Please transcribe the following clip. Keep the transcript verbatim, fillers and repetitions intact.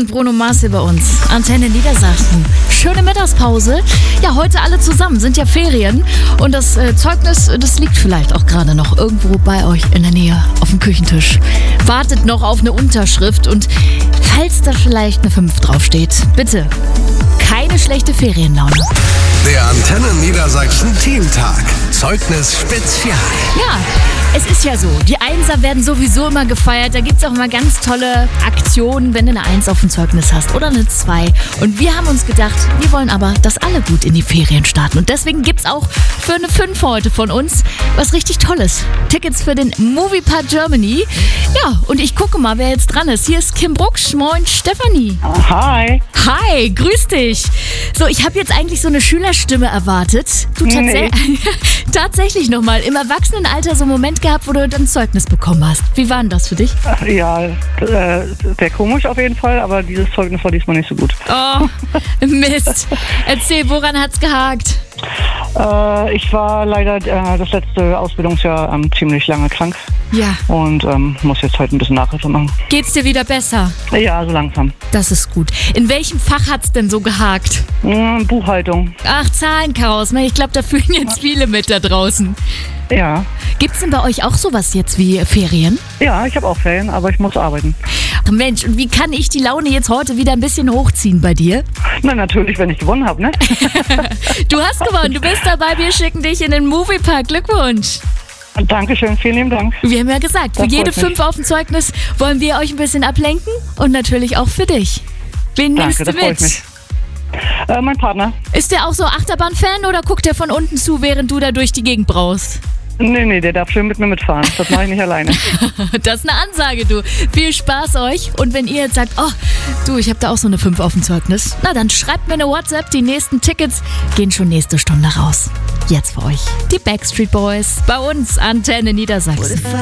und Bruno Mars hier bei uns. Antenne Niedersachsen. Schöne Mittagspause. Ja, heute alle zusammen, sind ja Ferien. Und das äh, Zeugnis, das liegt vielleicht auch gerade noch irgendwo bei euch in der Nähe auf dem Küchentisch. Wartet noch auf eine Unterschrift und falls da vielleicht eine fünf draufsteht, bitte keine schlechte Ferienlaune. Der Antenne Niedersachsen Teamtag. Zeugnis Spezial. Ja, es ist ja so, die Einser werden sowieso immer gefeiert. Da gibt es auch immer ganz tolle Aktionen, wenn du eine Eins auf dem Zeugnis hast oder eine Zwei. Und wir haben uns gedacht, wir wollen aber, dass alle gut in die Ferien starten. Und deswegen gibt es auch für eine fünf heute von uns was richtig Tolles. Tickets für den Moviepark Germany. Ja, und ich gucke mal, wer jetzt dran ist. Hier ist Kim Brucksch. Moin, Stefanie. Hi. Hi, grüß dich. So, ich habe jetzt eigentlich so eine Schülerstimme erwartet. Du tats- Nee. tatsächlich nochmal im Erwachsenenalter so einen Moment gehabt, wo du dann Zeugnis bekommen hast. Wie war denn das für dich? Ja, äh, sehr komisch auf jeden Fall, aber dieses Zeugnis war diesmal nicht so gut. Oh, Mist. Erzähl, woran hat's gehakt? Äh, ich war leider äh, das letzte Ausbildungsjahr ähm, ziemlich lange krank Ja, und ähm, muss jetzt halt ein bisschen Nachhilfe machen. geht's dir wieder besser? Ja, so langsam. Das ist gut. In welchem Fach hat's denn so gehakt? Hm, Buchhaltung. Ach, Zahlenchaos. Ne? Ich glaube, da fühlen jetzt viele mit da draußen. Ja, Gibt's denn bei euch auch sowas jetzt wie Ferien? ja, ich habe auch Ferien, aber ich muss arbeiten. Ach Mensch, und wie kann ich die Laune jetzt heute wieder ein bisschen hochziehen bei dir? Na, natürlich, wenn ich gewonnen habe, ne? Du hast gewonnen, du bist dabei, wir schicken dich in den Moviepark. Glückwunsch. Dankeschön, vielen lieben Dank. Wir haben ja gesagt, für Das jede freut mich. fünf auf dem Zeugnis wollen wir euch ein bisschen ablenken und natürlich auch für dich. Wen nimmst Danke, du das freut mit? mich. Äh, mein Partner. Ist der auch so Achterbahn-Fan oder guckt der von unten zu, während du da durch die Gegend brauchst? Nee, nee, der darf schön mit mir mitfahren. Das mache ich nicht alleine. Das ist eine Ansage, du. Viel Spaß euch. Und wenn ihr jetzt sagt, oh, du, ich habe da auch so eine fünf auf dem Zeugnis, na dann schreibt mir eine WhatsApp. Die nächsten Tickets gehen schon nächste Stunde raus. Jetzt für euch die Backstreet Boys bei uns, Antenne Niedersachsen.